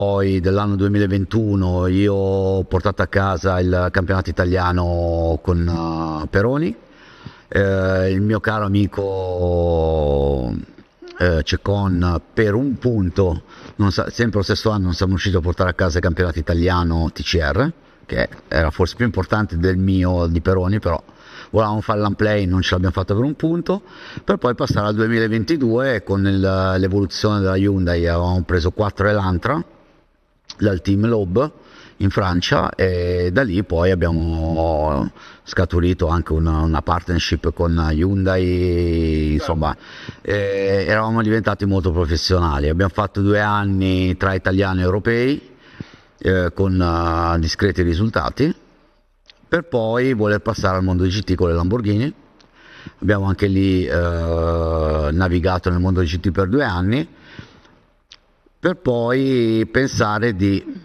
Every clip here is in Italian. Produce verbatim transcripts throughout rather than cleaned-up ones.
Poi dell'anno duemilaventuno io ho portato a casa il campionato italiano con uh, Peroni. Eh, il mio caro amico eh, Cecon, per un punto, non sa, sempre lo stesso anno non siamo riusciti a portare a casa il campionato italiano T C R, che era forse più importante del mio di Peroni, però volevamo fare l'unplay, non ce l'abbiamo fatta per un punto, per poi passare al duemilaventidue e con il, l'evoluzione della Hyundai avevamo preso quattro Elantra dal team Loeb in Francia, e da lì poi abbiamo scaturito anche una, una partnership con Hyundai, insomma eh, eravamo diventati molto professionali. Abbiamo fatto due anni tra italiani e europei eh, con uh, discreti risultati, per poi voler passare al mondo G T con le Lamborghini. Abbiamo anche lì eh, navigato nel mondo G T per due anni, per poi pensare di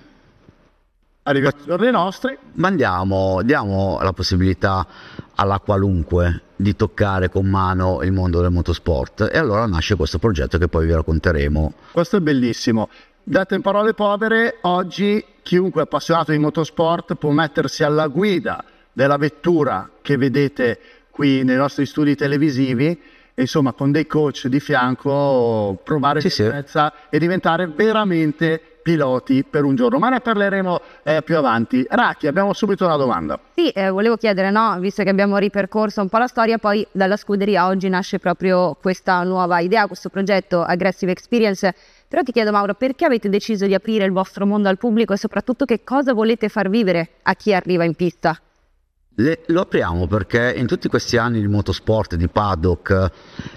arriva ai giorni nostri, mandiamo, diamo la possibilità alla qualunque di toccare con mano il mondo del motorsport, e allora nasce questo progetto che poi vi racconteremo. Questo è bellissimo. Date in parole povere, oggi chiunque è appassionato di motorsport può mettersi alla guida della vettura che vedete qui nei nostri studi televisivi e insomma con dei coach di fianco provare sì, sicurezza sì. e diventare veramente piloti per un giorno, ma ne parleremo eh, più avanti. Racchi, abbiamo subito una domanda. Sì, eh, volevo chiedere, no, visto che abbiamo ripercorso un po' la storia, poi dalla scuderia oggi nasce proprio questa nuova idea, questo progetto Aggressive Experience, però ti chiedo Mauro, perché avete deciso di aprire il vostro mondo al pubblico e soprattutto che cosa volete far vivere a chi arriva in pista? Le, lo apriamo perché in tutti questi anni di motorsport, di paddock,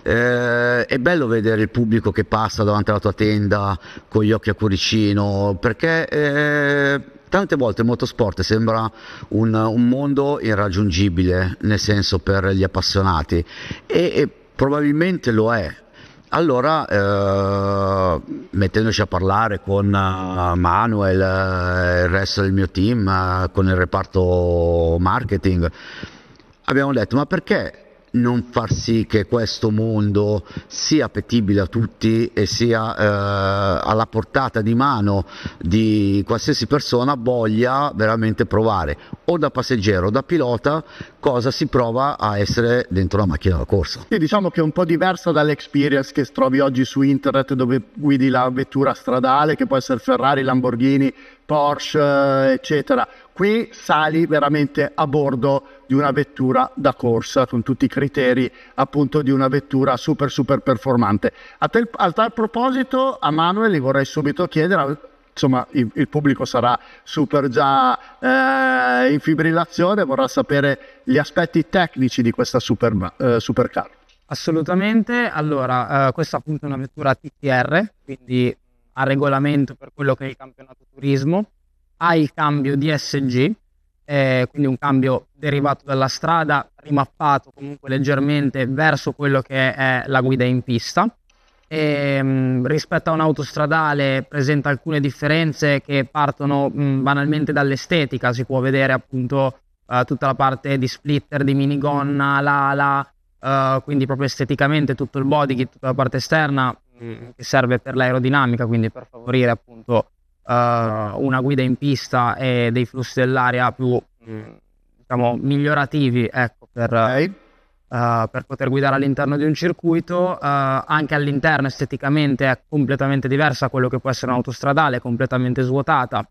eh, è bello vedere il pubblico che passa davanti alla tua tenda con gli occhi a cuoricino, perché eh, tante volte il motorsport sembra un, un mondo irraggiungibile, nel senso per gli appassionati, e, e probabilmente lo è. Allora, eh, mettendoci a parlare con uh, Manuel e uh, il resto del mio team, uh, con il reparto marketing, abbiamo detto: ma perché non far sì che questo mondo sia appetibile a tutti e sia eh, alla portata di mano di qualsiasi persona voglia veramente provare, o da passeggero o da pilota, cosa si prova a essere dentro la macchina da corsa. Sì, diciamo che è un po' diversa dall'experience che trovi oggi su internet, dove guidi la vettura stradale, che può essere Ferrari, Lamborghini, Porsche, eccetera. Qui sali veramente a bordo di una vettura da corsa con tutti i criteri appunto di una vettura super super performante. A, te, a tal proposito, a Manuel gli vorrei subito chiedere, insomma il, il pubblico sarà super già eh, in fibrillazione, vorrà sapere gli aspetti tecnici di questa super, eh, supercar. Assolutamente. Allora, eh, questa appunto è una vettura T T R, quindi a regolamento per quello che è il campionato turismo, ha il cambio D S G, eh, quindi un cambio derivato dalla strada, rimappato comunque leggermente verso quello che è la guida in pista. E, mh, rispetto a un'autostradale presenta alcune differenze che partono mh, banalmente dall'estetica. Si può vedere appunto uh, tutta la parte di splitter, di minigonna, l'ala, uh, quindi proprio esteticamente tutto il body kit, tutta la parte esterna mh, che serve per l'aerodinamica, quindi per favorire appunto Uh, una guida in pista e dei flussi dell'aria più mh, diciamo migliorativi, ecco, per, okay. uh, per poter guidare all'interno di un circuito. Uh, anche all'interno esteticamente è completamente diversa da quello che può essere un'autostradale, completamente svuotata.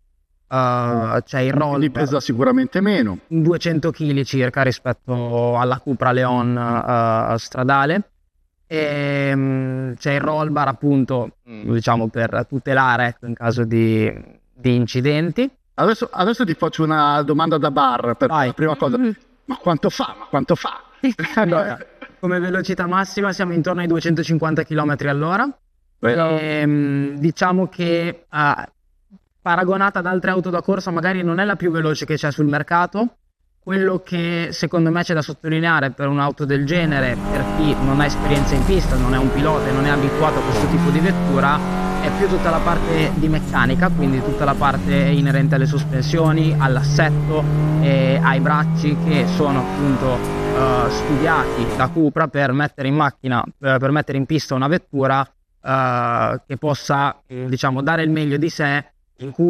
Uh, c'è il roll, quindi pesa sicuramente meno, duecento chili circa rispetto alla Cupra Leon uh, stradale. E um, c'è il roll bar appunto, diciamo, per tutelare, ecco, in caso di, di incidenti. Adesso, adesso ti faccio una domanda da bar per Vai. la prima cosa. Ma quanto fa? Ma quanto fa? Come velocità massima siamo intorno ai duecentocinquanta chilometri all'ora. E, um, diciamo che uh, paragonata ad altre auto da corsa magari non è la più veloce che c'è sul mercato. Quello che secondo me c'è da sottolineare per un'auto del genere, per chi non ha esperienza in pista, non è un pilota e non è abituato a questo tipo di vettura, è più tutta la parte di meccanica, quindi tutta la parte inerente alle sospensioni, all'assetto e ai bracci, che sono appunto uh, studiati da Cupra per mettere in macchina, per mettere in pista una vettura uh, che possa, diciamo, dare il meglio di sé in cui